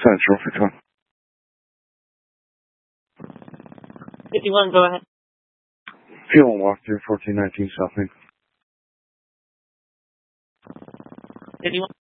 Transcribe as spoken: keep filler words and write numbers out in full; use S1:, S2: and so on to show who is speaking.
S1: Central, fifty-one.
S2: fifty-one, go ahead.
S1: Fuel walk through fourteen nineteen South Main.
S2: fifty-one.